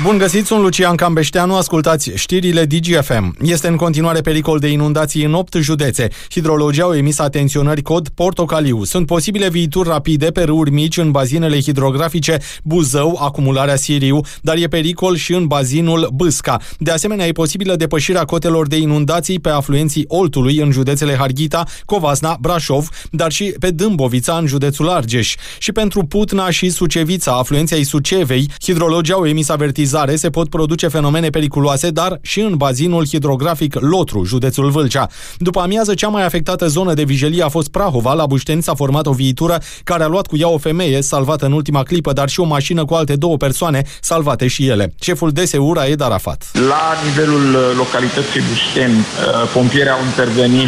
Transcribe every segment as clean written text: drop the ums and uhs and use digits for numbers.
Bun găsit, sunt Lucian Cambeșteanu, ascultați știrile DGFM. Este în continuare pericol de inundații în 8 județe. Hidrologii au emis atenționări cod portocaliu. Sunt posibile viituri rapide pe râuri mici în bazinele hidrografice Buzău, acumularea Siriu, dar e pericol și în bazinul Bâsca. De asemenea, e posibilă depășirea cotelor de inundații pe afluenții Oltului în județele Harghita, Covasna, Brașov, dar și pe Dâmbovița în județul Argeș. Și pentru Putna și Sucevița, afluenții ai Sucevei, hidrologii au emis avertizare. Se pot produce fenomene periculoase, dar și în bazinul hidrografic Lotru, județul Vâlcea. După amiază, cea mai afectată zonă de vijelie a fost Prahova. La Bușteni s-a format o viitură care a luat cu ea o femeie salvată în ultima clipă, dar și o mașină cu alte 2 persoane salvate și ele. Șeful DSU, Raed Arafat. La nivelul localității Bușteni, pompierii au intervenit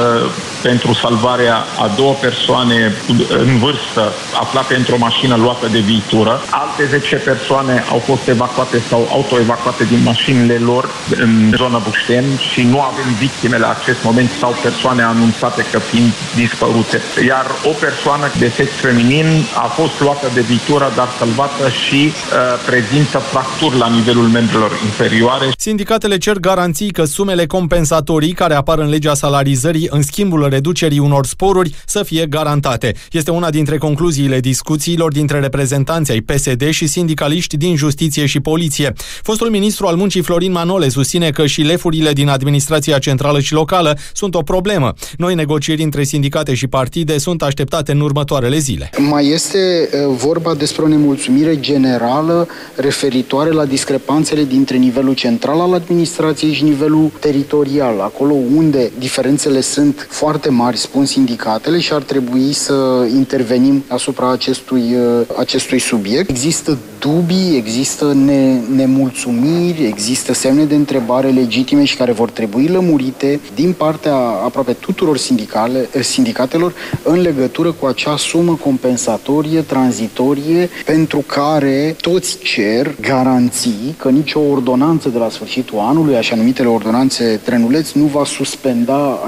pentru salvarea a 2 persoane în vârstă aflate într-o mașină luată de viitură. Alte 10 persoane au fost evacuate sau autoevacuate din mașinile lor în zona Bușteni și nu avem victime la acest moment sau persoane anunțate că fiind dispărute. Iar o persoană de sex feminin a fost luată de viitură, dar salvată și prezintă fracturi la nivelul membrelor inferioare. Sindicatele cer garanții că sumele compensatorii care apar în legea salarizării în schimbul reducerii unor sporuri să fie garantate. Este una dintre concluziile discuțiilor dintre reprezentanții ai PSD și sindicaliști din justiție și poliție. Fostul ministru al muncii Florin Manole susține că și lefurile din administrația centrală și locală sunt o problemă. Noi negocieri între sindicate și partide sunt așteptate în următoarele zile. Mai este vorba despre o nemulțumire generală referitoare la discrepanțele dintre nivelul central al administrației și nivelul teritorial, acolo unde diferențele sunt foarte mari, spun sindicatele, și ar trebui să intervenim asupra acestui subiect. Există dubii, există nemulțumiri, există semne de întrebare legitime și care vor trebui lămurite din partea aproape tuturor sindicatelor în legătură cu acea sumă compensatorie, tranzitorie, pentru care toți cer garanții că nicio ordonanță de la sfârșitul anului, așa numitele ordonanțe trenuleț, nu va suspenda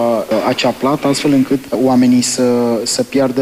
acea plată, astfel încât oamenii să piardă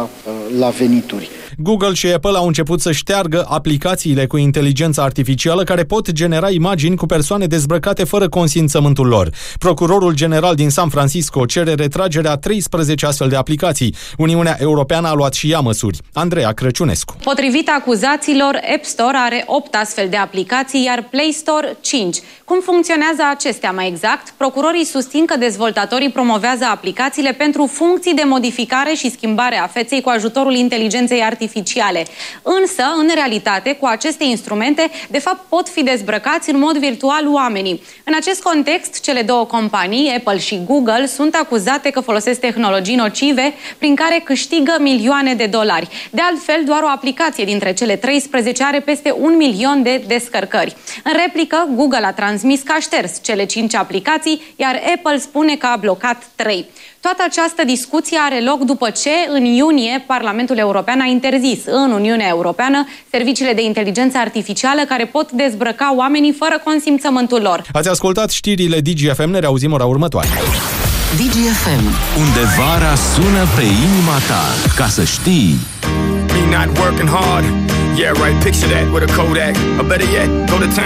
la venituri. Google și Apple au început să șteargă aplicațiile cu inteligență artificială care pot genera imagini cu persoane dezbrăcate fără consimțământul lor. Procurorul general din San Francisco cere retragerea 13 astfel de aplicații. Uniunea Europeană a luat și ea măsuri. Andreea Crăciunescu. Potrivit acuzațiilor, App Store are 8 astfel de aplicații, iar Play Store 5. Cum funcționează acestea mai exact? Procurorii susțin că dezvoltatorii promovează aplicațiile pentru funcții de modificare și schimbare a feței cu ajutorul inteligenței artificiale. Însă, în realitate, cu aceste instrumente, de fapt, pot fi dezbrăcați în mod virtual oamenii. În acest context, cele 2 companii, Apple și Google, sunt acuzate că folosesc tehnologii nocive prin care câștigă milioane de dolari. De altfel, doar o aplicație dintre cele 13 are peste 1 milion de descărcări. În replică, Google a transmis că a șters cele 5 aplicații, iar Apple spune că a blocat 3. Toată această discuție are loc după ce, în iunie, Parlamentul European a interzis în Uniunea Europeană serviciile de inteligență artificială care pot dezbrăca oamenii fără consimțământul lor. Ați ascultat știrile DGFM, ne reauzim ora următoare. DGFM, unde vara sună pe inima ta, ca să știi. Me not working hard. Yeah, right, picture that with a Kodak. Or better yet, go to town.